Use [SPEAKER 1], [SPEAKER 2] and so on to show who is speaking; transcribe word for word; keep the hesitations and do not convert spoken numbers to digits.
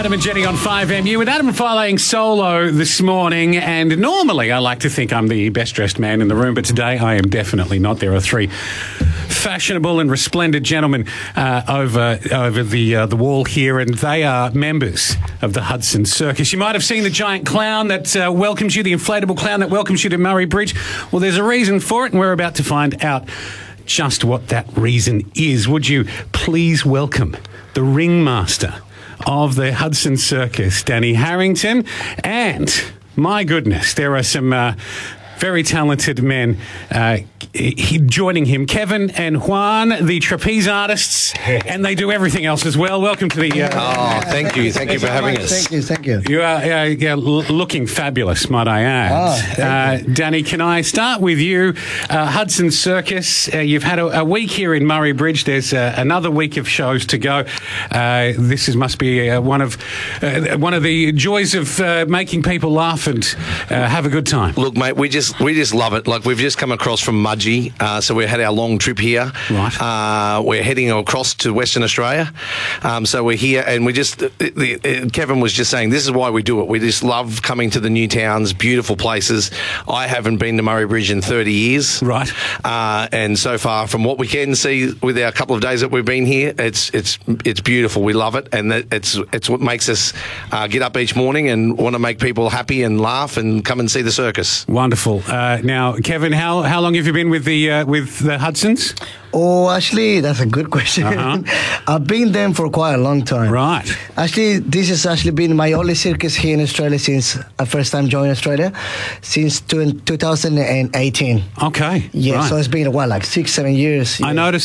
[SPEAKER 1] Adam and Jenny on five M U with Adam flying solo this morning, and normally I like to think I'm the best dressed man in the room, but today I am definitely not. There are three fashionable and resplendent gentlemen uh, over over the uh, the wall here, and they are members of the Hudson Circus. You might have seen the giant clown that uh, welcomes you, the inflatable clown that welcomes you to Murray Bridge. Well, there's a reason for it, and we're about to find out just what that reason is. Would you please welcome the ringmaster of the Hudson Circus, Danny Harrington, and my goodness, there are some uh, very talented men uh, he, joining him, Kevin and Juan, the trapeze artists, and they do everything else as well. Welcome to the... Uh,
[SPEAKER 2] oh, thank you. Thank you for having us.
[SPEAKER 3] Thank you, thank you.
[SPEAKER 1] You are uh, yeah, looking fabulous, might I add.
[SPEAKER 3] Oh,
[SPEAKER 1] uh, Danny, can I start with you? Uh, Hudson Circus, uh, you've had a, a week here in Murray Bridge. There's uh, another week of shows to go. Uh, this is, must be uh, one of uh, one of the joys of uh, making people laugh and uh, have a good time.
[SPEAKER 2] Look, mate, we just we just love it. Like, we've just come across from Mudgee, uh, so we had our long trip here.
[SPEAKER 1] Right.
[SPEAKER 2] Uh, we're heading across to Western Australia, um, so we're here, and we just the, the, Kevin was just saying this is why we do it. We just love coming to the new towns, beautiful places. I haven't been to Murray Bridge in thirty years.
[SPEAKER 1] Right.
[SPEAKER 2] Uh, and so far, from what we can see with our couple of days that we've been here, it's it's it's beautiful. We love it, and it's it's what makes us uh, get up each morning and want to make people happy and laugh and come and see the circus.
[SPEAKER 1] Wonderful. Uh, now, Kevin, how how long have you been with the uh, with the Hudsons?
[SPEAKER 3] Oh, actually, that's a good question.
[SPEAKER 1] Uh-huh.
[SPEAKER 3] I've been there for quite a long time.
[SPEAKER 1] Right.
[SPEAKER 3] Actually, this has actually been my only circus here in Australia since I first time joined Australia, since two thousand eighteen.
[SPEAKER 1] Okay.
[SPEAKER 3] Yeah,
[SPEAKER 1] right.
[SPEAKER 3] so it's been a while, like six, seven years.
[SPEAKER 1] I
[SPEAKER 3] yeah.
[SPEAKER 1] noticed